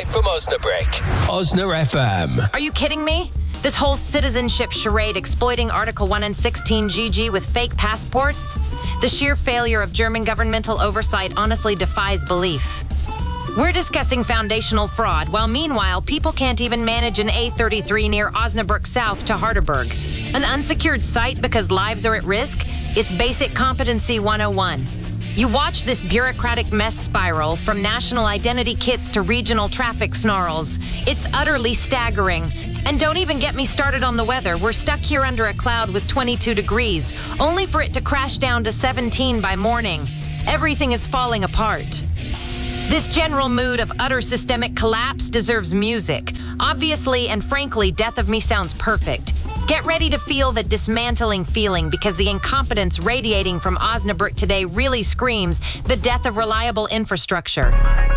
live from Osnabrück. Osna FM. Are you kidding me? This whole citizenship charade exploiting Article 1 and 16 GG with fake passports? The sheer failure of German governmental oversight honestly defies belief. We're discussing foundational fraud, while meanwhile, people can't even manage an A33 near Osnabrück South to Harderberg. An unsecured site because lives are at risk? It's basic competency 101. You watch this bureaucratic mess spiral from national identity kits to regional traffic snarls. It's utterly staggering. And don't even get me started on the weather. We're stuck here under a cloud with 22 degrees, only for it to crash down to 17 by morning. Everything is falling apart. This general mood of utter systemic collapse deserves music. Obviously and frankly, Death of Me sounds perfect. Get ready to feel the dismantling feeling because the incompetence radiating from Osnabrück today really screams the death of reliable infrastructure.